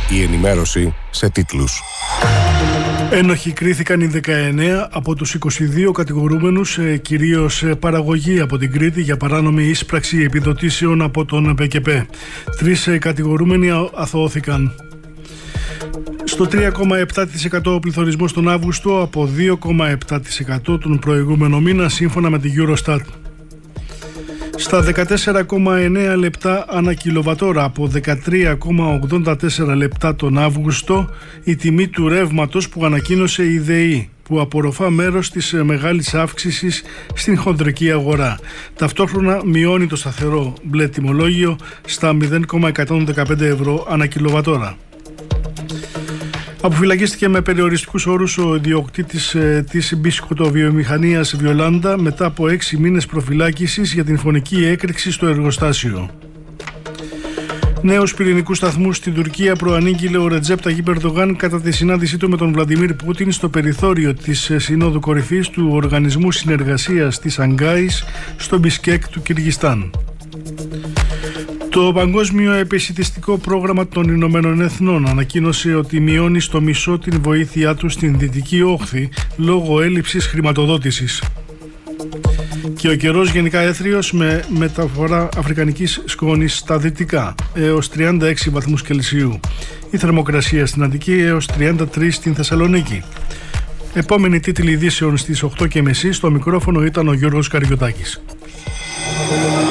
Η ενημέρωση σε τίτλους. Ένοχοι κρίθηκαν οι 19 από τους 22 κατηγορούμενους, κυρίως παραγωγή από την Κρήτη, για παράνομη ίσπραξη επιδοτήσεων από τον ΠΚΠ. 3 κατηγορούμενοι αθωώθηκαν. Στο 3,7% ο πληθωρισμός τον Αύγουστο από 2,7% τον προηγούμενο μήνα, σύμφωνα με την Eurostat. Στα 14,9 λεπτά ανά κιλοβατόρα από 13,84 λεπτά τον Αύγουστο η τιμή του ρεύματος που ανακοίνωσε η ΔΕΗ, που απορροφά μέρος της μεγάλης αύξησης στην χοντρική αγορά. Ταυτόχρονα μειώνει το σταθερό μπλε τιμολόγιο στα 0,115 ευρώ ανά κιλοβατόρα. Αποφυλακίστηκε με περιοριστικούς όρους ο ιδιοκτήτης της μπισκοτοβιομηχανίας Βιολάντα μετά από 6 μήνες προφυλάκησης για την φωνική έκρηξη στο εργοστάσιο. Νέους πυρηνικούς σταθμούς στην Τουρκία προανήγγειλε ο Ρετζέπ Ταγίπ Ερντογάν κατά τη συνάντησή του με τον Βλαντιμίρ Πούτιν στο περιθώριο της Συνόδου Κορυφής του Οργανισμού Συνεργασίας της Σανγκάης στο Μπισκέκ του Κυργιστάν. Το Παγκόσμιο Επισιτιστικό Πρόγραμμα των Ηνωμένων Εθνών ανακοίνωσε ότι μειώνει στο μισό την βοήθειά του στην Δυτική Όχθη λόγω έλλειψης χρηματοδότησης. Και ο καιρός γενικά έθριος με μεταφορά αφρικανικής σκόνης στα δυτικά έως 36 βαθμούς Κελσίου. Η θερμοκρασία στην Αττική έως 33 στην Θεσσαλονίκη. Επόμενη τίτλη ειδήσεων στις 8:30. Στο μικρόφωνο ήταν ο Γιώργος Καριωτάκης.